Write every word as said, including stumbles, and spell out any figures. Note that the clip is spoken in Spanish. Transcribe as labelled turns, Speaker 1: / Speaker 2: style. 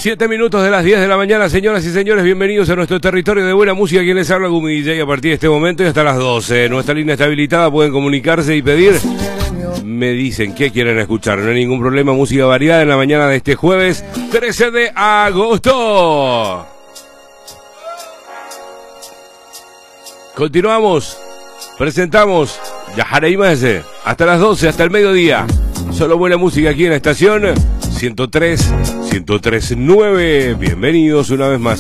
Speaker 1: Siete minutos de las diez de la mañana, señoras y señores, bienvenidos a nuestro territorio de buena música. Quien les habla, Gumi D J, a partir de este momento y hasta las doce. Nuestra línea está habilitada, pueden comunicarse y pedir. Me dicen qué quieren escuchar, no hay ningún problema. Música variada en la mañana de este jueves trece de agosto. Continuamos, presentamos Yajareimese hasta las doce, hasta el mediodía. Solo buena música aquí en la estación ciento tres, ciento tres punto nueve. Bienvenidos una vez más.